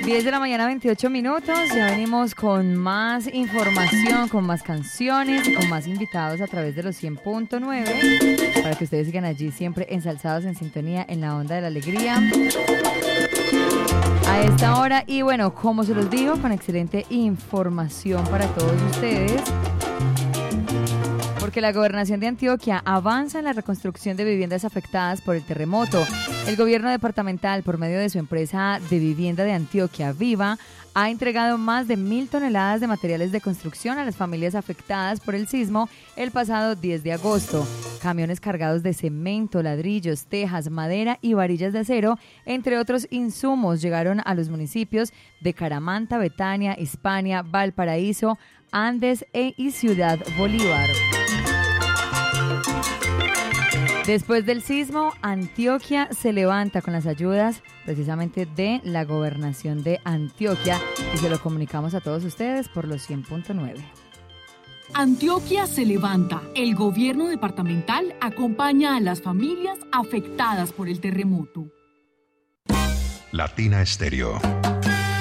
10 de la mañana, 28 minutos. Ya venimos con más información, con más canciones y con más invitados a través de los 100.9 para que ustedes sigan allí siempre ensalzados en sintonía en la onda de la alegría a esta hora. Y bueno, como se los digo, con excelente información para todos ustedes, porque la Gobernación de Antioquia avanza en la reconstrucción de viviendas afectadas por el terremoto. El gobierno departamental, por medio de su empresa de vivienda de Antioquia, Viva, ha entregado más de 1.000 toneladas de materiales de construcción a las familias afectadas por el sismo el pasado 10 de agosto. Camiones cargados de cemento, ladrillos, tejas, madera y varillas de acero, entre otros insumos, llegaron a los municipios de Caramanta, Betania, Hispania, Valparaíso, Andes y Ciudad Bolívar. Después del sismo, Antioquia se levanta con las ayudas precisamente de la Gobernación de Antioquia y se lo comunicamos a todos ustedes por los 100.9. Antioquia se levanta. El gobierno departamental acompaña a las familias afectadas por el terremoto. Latina Estéreo.